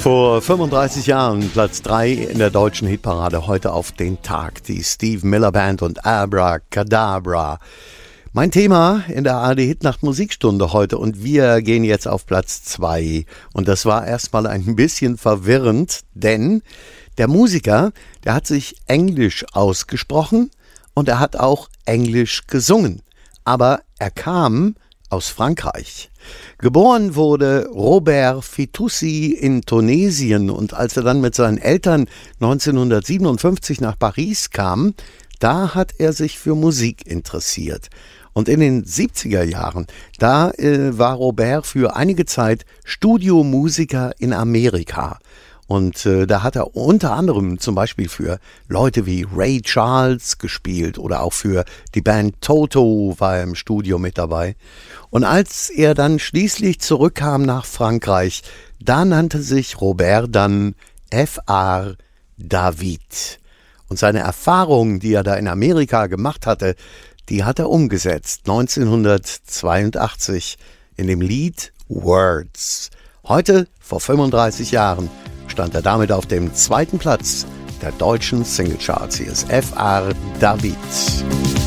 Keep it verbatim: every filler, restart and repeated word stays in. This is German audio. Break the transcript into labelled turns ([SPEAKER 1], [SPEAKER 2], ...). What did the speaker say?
[SPEAKER 1] Vor fünfunddreißig Jahren Platz drei in der deutschen Hitparade, heute auf den Tag. Die Steve Miller Band und Abracadabra. Mein Thema in der A R D Hitnacht Musikstunde heute, und wir gehen jetzt auf Platz zwei. Und das war erstmal ein bisschen verwirrend, denn der Musiker, der hat sich Englisch ausgesprochen und er hat auch Englisch gesungen. Aber er kam aus Frankreich. Geboren wurde Robert Fitoussi in Tunesien, und als er dann mit seinen Eltern neunzehnhundertsiebenundfünfzig nach Paris kam, da hat er sich für Musik interessiert. Und in den siebziger Jahren, da äh, war Robert für einige Zeit Studiomusiker in Amerika. Und äh, da hat er unter anderem zum Beispiel für Leute wie Ray Charles gespielt oder auch für die Band Toto war er im Studio mit dabei. Und als er dann schließlich zurückkam nach Frankreich, da nannte sich Robert dann F R David. Und seine Erfahrungen, die er da in Amerika gemacht hatte, die hat er umgesetzt neunzehnhundertzweiundachtzig in dem Lied Words. Heute, vor fünfunddreißig Jahren, stand er damit auf dem zweiten Platz der deutschen Singlecharts. Hier ist F R David.